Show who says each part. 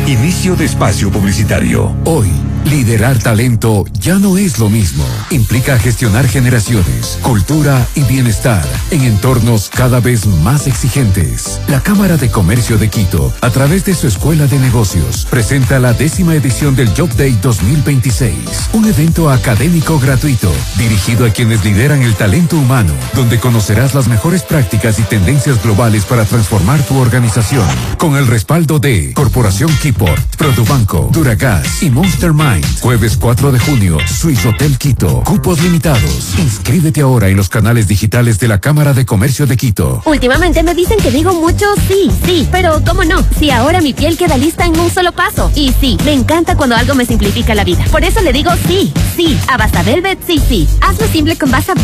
Speaker 1: Inicio de espacio publicitario.
Speaker 2: Hoy, liderar talento ya no es lo mismo. Implica gestionar generaciones, cultura y bienestar en entornos cada vez más exigentes. La Cámara de Comercio de Quito, a través de su Escuela de Negocios, presenta la 10ª edición del Job Day 2026. Un evento académico gratuito, dirigido a quienes lideran el talento humano, donde conocerás las mejores prácticas y tendencias globales para transformar tu organización. Con el respaldo de Corporación Keyport, Produbanco, Duragas y Monster Mind. Jueves 4 de junio, Swiss Hotel Quito. Cupos limitados. Inscríbete ahora en los canales digitales de la Cámara de Comercio de Quito.
Speaker 3: Últimamente me dicen que digo mucho sí, sí, pero ¿cómo no? Si ahora mi piel queda lista en un solo paso. Y sí, me encanta cuando algo me simplifica la vida. Por eso le digo sí, sí, a Basta Velvet, sí, sí. Hazlo simple con Basta Velvet.